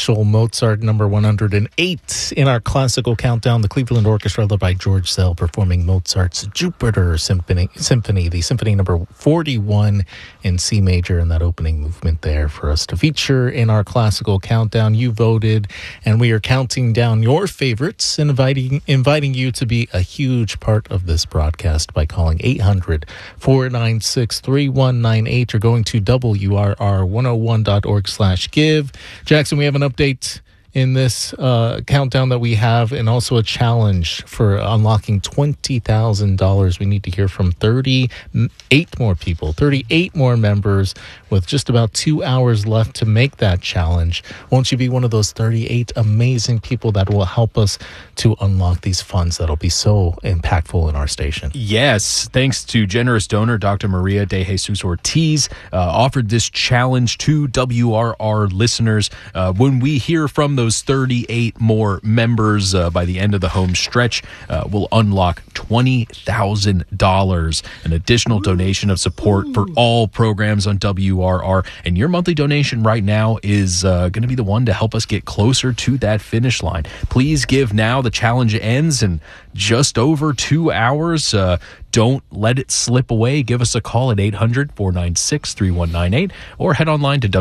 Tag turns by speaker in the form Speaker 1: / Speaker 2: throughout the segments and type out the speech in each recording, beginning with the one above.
Speaker 1: Mitchell, Mozart, number 108 in our classical countdown. The Cleveland Orchestra, led by George Szell, performing Mozart's Jupiter Symphony, the Symphony number 41 in C major, and that opening movement there for us to feature in our classical countdown. You voted, and we are counting down your favorites, and inviting you to be a huge part of this broadcast by calling 800-496-3198 or going to WRR101.org/give. Jackson, we have an update in this countdown that we have, and also a challenge for unlocking $20,000. We need to hear from 38 more people, 38 more members, with just about 2 hours left to make that challenge. Won't you be one of those 38 amazing people that will help us to unlock these funds that'll be so impactful in our station?
Speaker 2: Yes, thanks to generous donor Dr. Maria de Jesus Ortiz, offered this challenge to WRR listeners. When we hear from those 38 more members by the end of the home stretch, we'll unlock $20,000, an additional donation of support for all programs on WRR. And your monthly donation right now is going to be the one to help us get closer to that finish line. Please give now. The challenge ends in just over 2 hours. Don't let it slip away. Give us a call at 800-496-3198 or head online to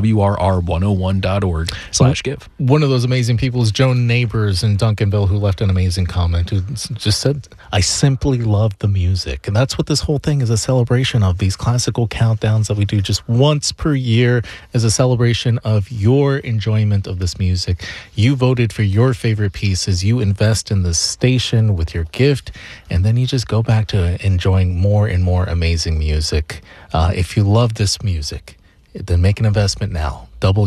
Speaker 2: WRR101.org/give.
Speaker 1: One of those amazing people is Joan Neighbors in Duncanville, who left an amazing comment, who just said, "I simply love the music." And that's what this whole thing is, a celebration of. These classical countdowns that we do just once per year is a celebration of your enjoyment of this music. You voted for your favorite pieces. You invest in the station with your gift, and then you just go back to enjoying more and more amazing music. If you love this music, then make an investment now.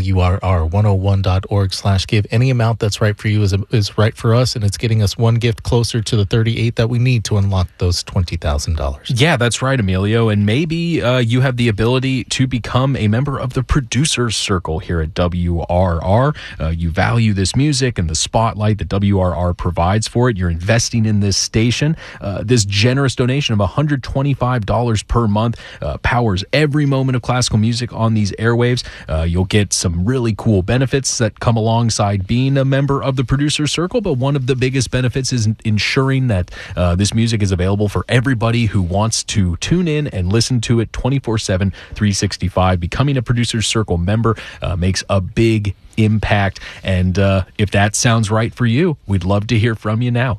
Speaker 1: WRR101.org/give. Any amount that's right for you is right for us, and it's getting us one gift closer to the 38 that we need to unlock those $20,000.
Speaker 2: Yeah, that's right, Emilio. And maybe you have the ability to become a member of the Producers Circle here at WRR. You value this music and the spotlight that WRR provides for it. You're investing in this station. This generous donation of $125 per month powers every moment of classical music on these airwaves. You'll get some really cool benefits that come alongside being a member of the Producer Circle, but one of the biggest benefits is ensuring that this music is available for everybody who wants to tune in and listen to it 24/7, 365. Becoming a Producer Circle member makes a big impact, and if that sounds right for you, we'd love to hear from you now.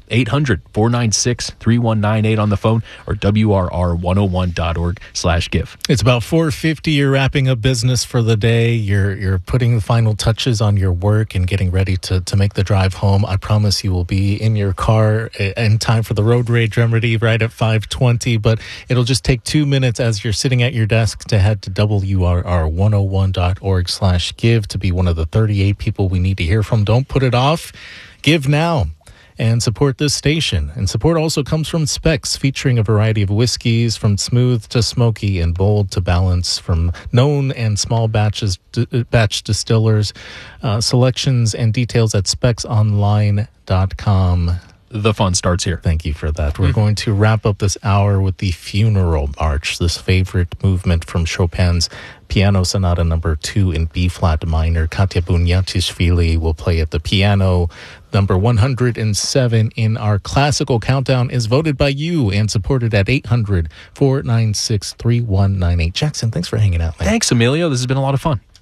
Speaker 2: 800-496-3198 on the phone or WRR101.org/give.
Speaker 1: It's about 4:50. You're wrapping up business for the day. You're putting the final touches on your work and getting ready to make the drive home. I promise you will be in your car in time for the road rage remedy right at 5:20, but it'll just take 2 minutes as you're sitting at your desk to head to WRR101.org/give to be one of the 38 people we need to hear from. Don't put it off. Give now and support this station. And support also comes from Specs, featuring a variety of whiskeys from smooth to smoky and bold to balance, from known and small batch distillers. Selections and details at specsonline.com.
Speaker 2: The fun starts here.
Speaker 1: Thank you for that. We're going to wrap up this hour with the Funeral March, this favorite movement from Chopin's Piano Sonata number 2 in B-flat minor. Katya Bunyatishvili will play at the piano. Number 107 in our classical countdown is voted by you and supported at 800-496-3198. Jackson, thanks for hanging out, man.
Speaker 2: Thanks, Emilio. This has been a lot of fun.